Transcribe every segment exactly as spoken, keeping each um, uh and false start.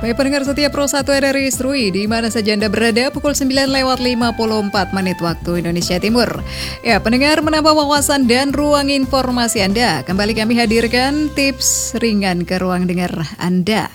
Ya, pendengar setia Pro satu R R I Serui, di mana saja Anda berada, pukul sembilan lewat lima puluh empat menit waktu Indonesia Timur. Ya, pendengar, menambah wawasan dan ruang informasi Anda, kembali kami hadirkan tips ringan ke ruang dengar Anda.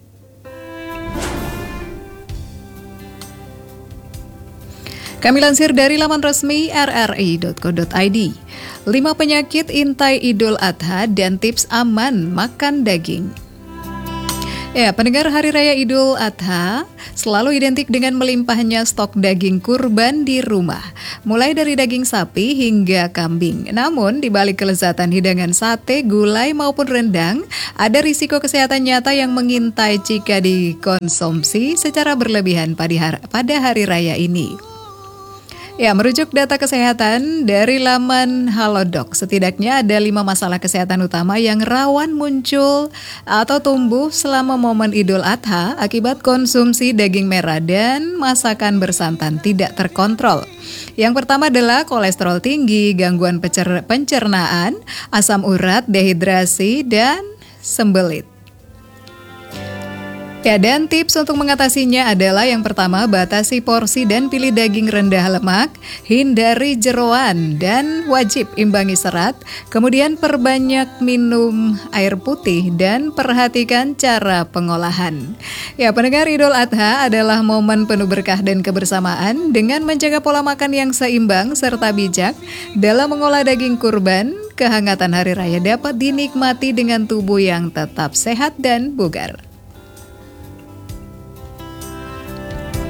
Kami lansir dari laman resmi r r i dot co dot i d. lima penyakit intai Idul Adha dan tips aman makan daging. Ya, pendengar, Hari Raya Idul Adha selalu identik dengan melimpahnya stok daging kurban di rumah, mulai dari daging sapi hingga kambing. Namun, di balik kelezatan hidangan sate, gulai maupun rendang, ada risiko kesehatan nyata yang mengintai jika dikonsumsi secara berlebihan pada hari raya ini. Ya, merujuk data kesehatan dari laman Halodoc, setidaknya ada lima masalah kesehatan utama yang rawan muncul atau tumbuh selama momen Idul Adha akibat konsumsi daging merah dan masakan bersantan tidak terkontrol. Yang pertama adalah kolesterol tinggi, gangguan pencer- pencernaan, asam urat, dehidrasi, dan sembelit. Ya, dan tips untuk mengatasinya adalah yang pertama, batasi porsi dan pilih daging rendah lemak, hindari jeroan, dan wajib imbangi serat. Kemudian perbanyak minum air putih dan perhatikan cara pengolahan. Ya, pendengar, Idul Adha adalah momen penuh berkah dan kebersamaan. Dengan menjaga pola makan yang seimbang serta bijak dalam mengolah daging kurban, kehangatan hari raya dapat dinikmati dengan tubuh yang tetap sehat dan bugar.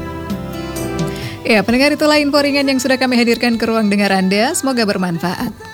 Ya, pendengar, itulah info ringan yang sudah kami hadirkan ke ruang dengar Anda. Semoga bermanfaat.